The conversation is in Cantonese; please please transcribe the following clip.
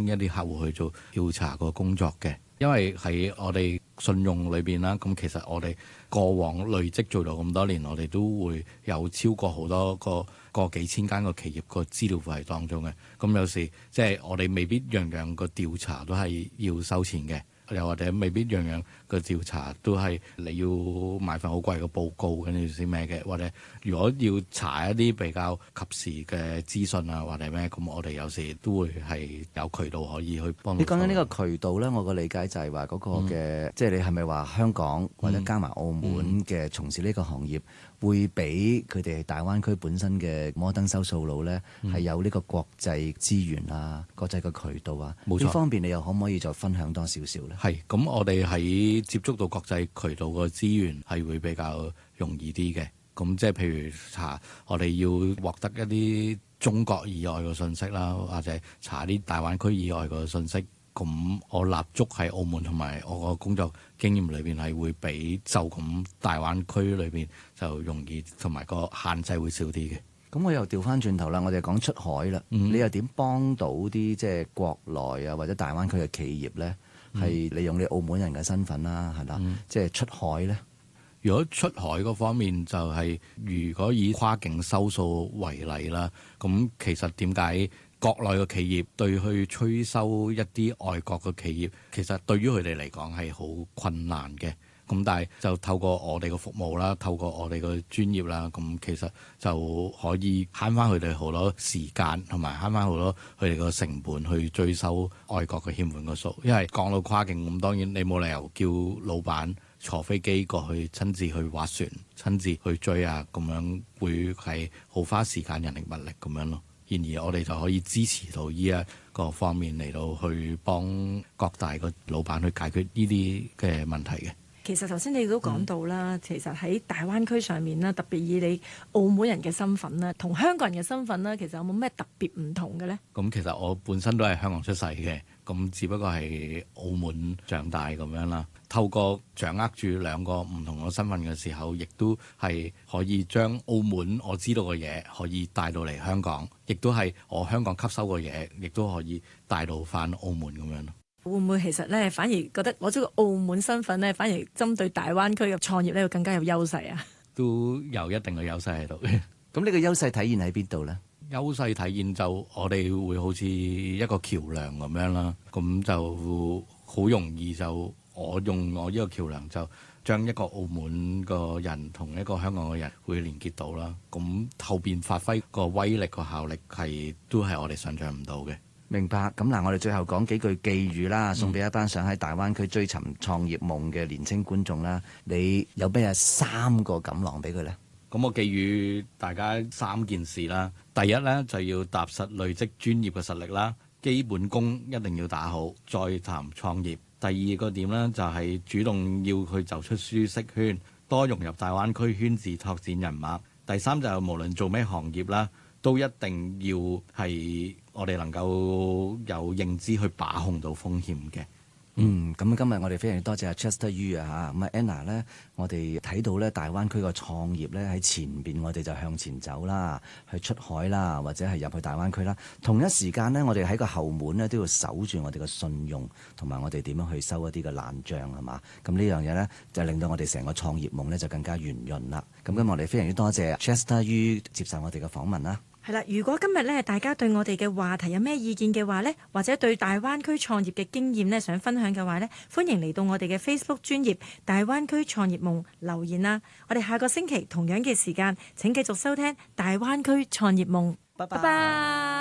一啲客戶去做調查個工作嘅。因為喺我哋信用裏邊啦，咁其實我哋過往累積做到咁多年，我哋都會有超過好多個幾千間個企業個資料庫喺當中嘅。咁有時即係我哋未必樣樣個調查都係要收錢嘅。又或者未必樣樣個調查都係你要買份好貴嘅報告跟住先咩嘅，或者如果要查一啲比較及時嘅資訊啊或者咩，咁我哋有時都會係有渠道可以去幫到。 你講緊呢個渠道咧，我個理解就係話嗰個嘅，即係你係咪話香港或者加埋澳門嘅從事呢個行業，會比佢哋大灣區本身嘅摩登收數佬咧係有呢個國際資源啊、國際嘅渠道啊？冇錯。呢方面你又可唔可以再分享多少少咧？ 係，咁我哋喺接觸到國際渠道個資源係會比較容易啲嘅。咁即係譬如查我哋要獲得一啲中國以外嘅信息啦，或者查啲大灣區以外嘅信息。咁我立足喺澳門同埋我個工作經驗裏邊係會比就咁大灣區裏邊就容易，同埋個限制會少啲嘅。 咁我又調翻轉頭啦，我哋講出海啦，你又點幫到啲即係國內啊或者大灣區嘅企業咧？係利用你澳門人嘅身份啦，係啦，即係出海咧。 如果出海嗰方面就係，如果以跨境收數為例啦，咁其實點解國內嘅企業對去催收一啲外國嘅企業，其實對於佢哋嚟講係好困難嘅。咁但係就透過我哋嘅服務啦，透過我哋嘅專業啦，咁其實就可以慳翻佢哋好多時間，同埋慳翻好多佢哋個成本去追收外國嘅欠款個數。因為講到跨境咁，當然你冇理由叫老闆坐飛機過去親自去划船、親自去追啊，咁樣會係好花時間、人力物力咁樣咯。然而我哋就可以支持到呢一個方面嚟到去幫各大個老闆去解決呢啲嘅問題嘅。 其實頭先你都講到啦，其實喺大灣區上面啦，特別以你澳門人嘅身份啦，同香港人嘅身份啦，其實有冇咩特別唔同嘅呢？ 咁其實我本身都係香港出世嘅，咁只不過係澳門長大咁樣啦。透過掌握住兩個唔同嘅身份嘅時候，亦都係可以將澳門我知道嘅嘢可以帶到嚟香港，亦都係我香港吸收嘅嘢，亦都可以帶到返澳門咁樣咯。 會唔會其實咧，反而覺得攞咗個澳門身份咧，反而針對大灣區嘅創業咧，會更加有優勢啊？ 都有一定嘅優勢喺度。 咁呢個優勢體現喺邊度咧？ 優勢體現就我哋會好似一個橋梁咁樣啦，咁就好容易就我用我呢個橋梁就將一個澳門個人同一個香港嘅人會連結到啦。咁後邊發揮個威力個效力係都係我哋想象唔到嘅。 明白。咁嗱，我哋最後講幾句寄語啦，送俾一班想喺大灣區追尋創業夢嘅年青觀眾啦。你有咩3個錦囊俾佢呢？ 咁我寄語大家3件事啦。第一呢，就要踏實累積專業嘅實力啦，基本功一定要打好，再談創業。第二個點呢，就係主動要去走出舒適圈，多融入大灣區圈子，拓展人脈。第三就係無論做咩行業啦，都一定要係我哋能夠有認知去把控到風險嘅。 咁今日我哋非常多謝 Chester Yu 啊嚇，咁啊 Anna 呢，我哋睇到咧大灣區個創業咧喺前邊，我哋就向前走啦，去出海啦，或者係入去大灣區啦。同一時間呢，我哋喺個後門呢都要守住我哋嘅信用，同埋我哋點樣去收一啲嘅爛帳係嘛？咁呢樣嘢呢，就令到我哋成個創業夢呢就更加圓潤啦。咁今日我哋非常之多謝 Chester Yu 接受我哋嘅訪問啦。 係啦，如果今日咧大家對我哋嘅話題有咩意見嘅話呢，或者對大灣區創業嘅經驗呢想分享嘅話呢，歡迎嚟到我哋嘅 Facebook 專頁大灣區創業夢留言啦。我哋下個星期同樣嘅時間請繼續收聽大灣區創業夢。拜拜。